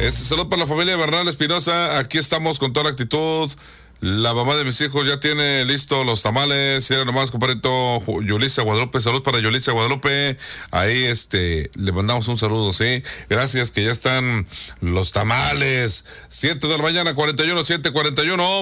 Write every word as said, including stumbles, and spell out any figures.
Este saludo para la familia Bernal Espinosa. Aquí estamos con toda la actitud. La mamá de mis hijos ya tiene listo los tamales. Era nomás, compadrito Yulisa Guadalupe. Salud para Yulisa Guadalupe. Ahí, este, le mandamos un saludo, ¿sí? Gracias, que ya están los tamales. siete de la mañana, cuarenta y uno, siete cuarenta y uno.